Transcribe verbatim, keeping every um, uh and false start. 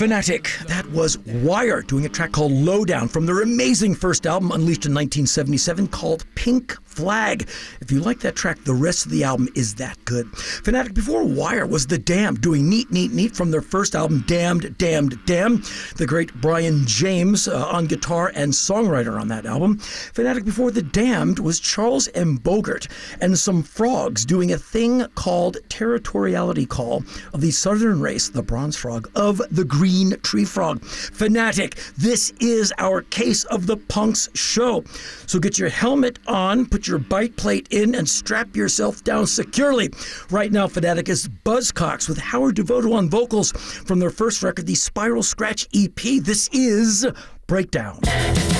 Fanatic, that was Wire doing a track called Lowdown from their amazing first album, unleashed in nineteen seventy-seven, called Pink Flag. If you like that track, the rest of the album is that good. Fanatic before Wire was The Damned doing Neat, Neat, Neat from their first album, Damned, Damned, Damned. The great Brian James uh, on guitar and songwriter on that album. Fanatic before The Damned was Charles M. Bogart and some frogs doing a thing called Territoriality Call of the southern race, the bronze frog, of the green tree frog. Fanatic, this is our Case of the Punks show. So get your helmet on, put your bite plate in, and strap yourself down securely. Right now, Fanatic is Buzzcocks with Howard Devoto on vocals from their first record, the Spiral Scratch E P. This is Breakdown.